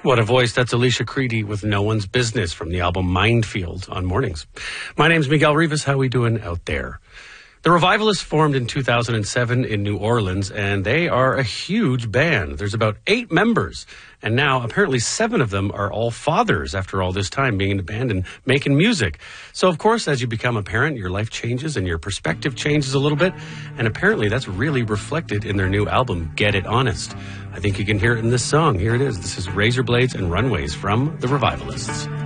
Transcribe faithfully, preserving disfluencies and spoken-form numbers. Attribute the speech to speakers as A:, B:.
A: What a voice. That's Alicia Creedy with No One's Business from the album Minefield on Mornings. My name's Miguel Rivas. How we doing out there? The Revivalists formed in two thousand seven in New Orleans, and they are a huge band. There's about eight members, and now apparently seven of them are all fathers after all this time being in the band and making music. So, of course, as you become a parent, your life changes and your perspective changes a little bit, and apparently that's really reflected in their new album, Get It Honest. I think you can hear it in this song. Here it is. This is Razor Blades and Runways from the Revivalists.